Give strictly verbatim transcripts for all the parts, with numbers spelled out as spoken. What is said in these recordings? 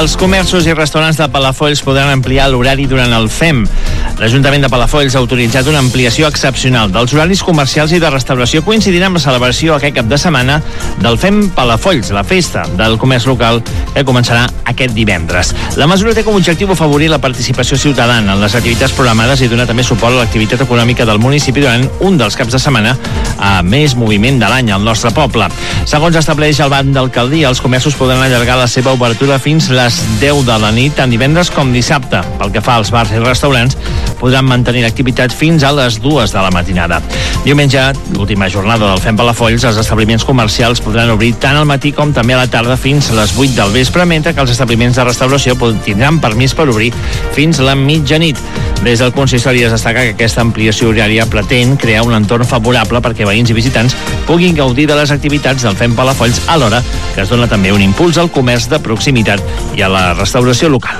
Els comerços i restaurants de Palafolls podran ampliar l'horari durant el F E M. L'Ajuntament de Palafolls ha autoritzat una ampliació excepcional dels horaris comercials i de restauració coincidint amb la celebració aquest cap de setmana del F E M Palafolls, la festa del comerç local que començarà aquest divendres. La mesura té com a objectiu afavorir la participació ciutadana en les activitats programades i donar també suport a l'activitat econòmica del municipi durant un dels caps de setmana a més moviment de l'any al nostre poble. Segons estableix el banc d'alcaldia, els comerços podran allargar la seva obertura fins les deu de la nit, tant divendres com dissabte. Pel que fa als bars i restaurants, podran mantenir l'activitat fins a les dues de la matinada. Diumenge, l'última jornada del F E M Palafolls, els establiments comercials podran obrir tant al matí com també a la tarda fins a les vuit del vespre, mentre que els establiments de restauració tindran permís per obrir fins a la mitjanit. Des del consistori es destaca que aquesta ampliació horària pretén crear un entorn favorable perquè veïns i visitants puguin gaudir de les activitats del F E M Palafolls, alhora que es dona també un impuls al comerç de proximitat i a la restauració local.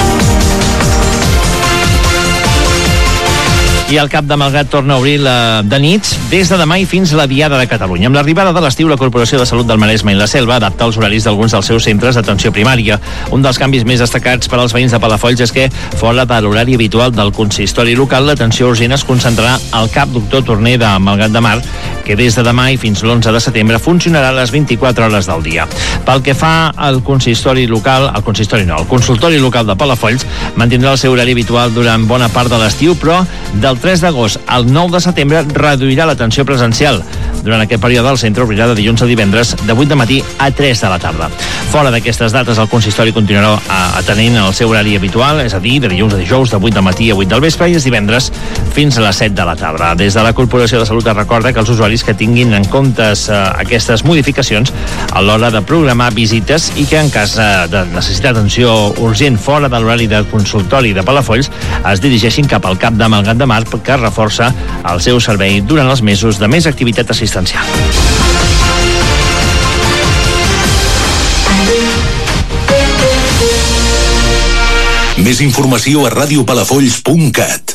I el Cap de Malgrat torna a obrir la de nits des de demà i fins a la Diada de Catalunya. Amb l'arribada de l'estiu, la Corporació de Salut del Maresme i la Selva adapta els horaris d'alguns dels seus centres d'atenció primària. Un dels canvis més destacats per als veïns de Palafolls és que, fora de l'horari habitual del consistori local, l'atenció urgent es concentrarà al Cap Doctor Torner de Malgrat de Mar, que des de demà i fins l'onze de setembre funcionarà a les vint-i-quatre hores del dia. Pel que fa al consistori local, al consistori no, el consultori local de Palafolls mantindrà el seu horari habitual durant bona part de l'estiu, però del tres d'agost al nou de setembre reduirà l'atenció presencial. Durant aquest període el centre obrirà de dilluns a divendres de vuit de matí a tres de la tarda. Fora d'aquestes dates el consistori continuarà atenent el seu horari habitual, és a dir, de dilluns a dijous de vuit de matí a vuit del vespre i els divendres fins a les set de la tarda. Des de la Corporació de Salut es recorda que els usuaris que tinguin en comptes eh, aquestes modificacions a l'hora de programar visites i que en cas eh, de necessitar atenció urgent fora de l'horari de consultori de Palafolls es dirigeixin cap al Cap de Malgrat de Mar, que reforça el seu servei durant els mesos de més activitat assistencial. Més informació a radiopalafolls punt cat.